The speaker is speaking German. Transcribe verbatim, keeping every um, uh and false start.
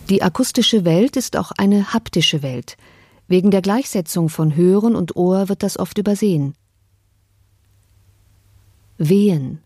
Die akustische Welt ist auch eine haptische Welt. Wegen der Gleichsetzung von Hören und Ohr wird das oft übersehen. Wehen.